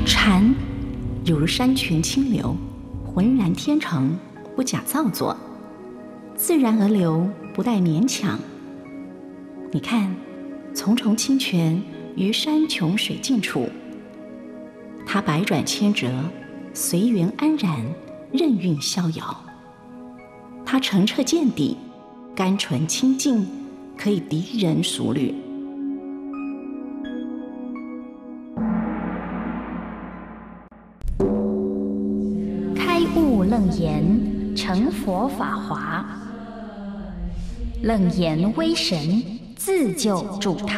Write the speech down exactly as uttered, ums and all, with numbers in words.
禅有如山泉清流，浑然天成，不假造作，自然而流，不带勉强。你看，重重清泉于山穷水尽处，它百转千折，随缘安然，任运逍遥。它澄澈见底，甘醇清净，可以敌人熟虑。 开悟楞严，成佛法华。楞严威神，自救助他。